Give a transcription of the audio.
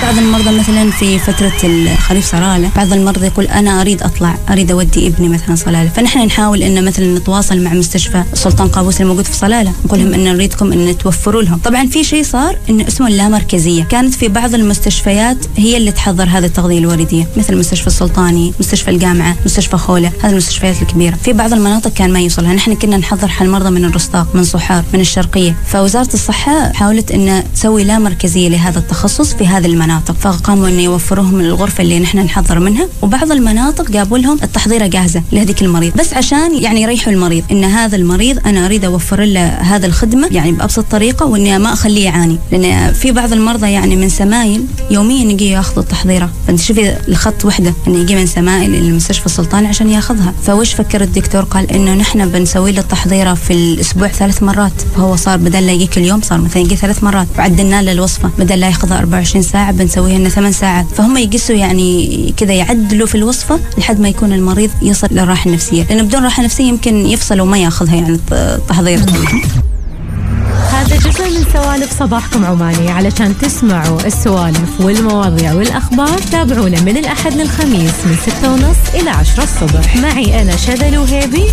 بعض المرضى مثلا في فترة الخريف صلالة، بعض المرضى يقول أنا أريد أطلع، أريد أودي ابني مثلا صلالة، فنحن نحاول إن مثلا نتواصل مع مستشفى سلطان قابوس الموجود في صلالة، نقول لهم إن نريدكم إن توفروا لهم. طبعا في شيء صار إنه اسمه اللامركزية، كانت في بعض المستشفيات هي اللي تحضر هذه التغذية الوردية، مثل مستشفى السلطاني، مستشفى الجامعة، مستشفى خولة، هذه المستشفيات الكبيرة. في بعض المناطق كان ما يوصلها، نحن كنا نحضر حال مرضى من الرستاق، من صحار، من الشرقية. فوزارة الصحة حاولت إن تسوي لامركزية لهذا التخصص في هذه المناطق، فقاموا إن يوفروهم الغرفة اللي نحن نحضر منها، وبعض المناطق جابوا لهم التحضيرة جاهزة لهذيك المريض، بس عشان يعني يريحوا المريض إن هذا المريض أنا أريد أوفر له هذا الخدمة يعني بأبسط طريقة، وإني ما أخليه يعاني، لأن في بعض المرضى يعني من سمايل يوميا يجي ياخذوا التحضيرة، فأنت شوفي الخط وحدة إنه يجي من سمايل للمستشفى السلطاني عشان ياخذها. فوش فكر الدكتور؟ قال إنه نحن بنسوي له التحضيرة في الأسبوع 3 مرات، فهو صار بدل لا يجيك اليوم صار مثلا يجي 3 مرات، وعدلنا له الوصفة بدل لا ياخذها 24 ساعة بنسويها لنا 8 ساعات، فهم يقسوا يعني كذا يعدلوا في الوصفة لحد ما يكون المريض يصل للراحة النفسية، لأنه بدون راحة نفسية يمكن يفصل وما ياخذها يعني التحضير. هذا جزء من سوالف صباحكم عماني. علشان تسمعوا السوالف والمواضيع والأخبار تابعونا من الأحد للخميس من 6:30 إلى 10 الصبح. معي أنا شذى الوهيبي.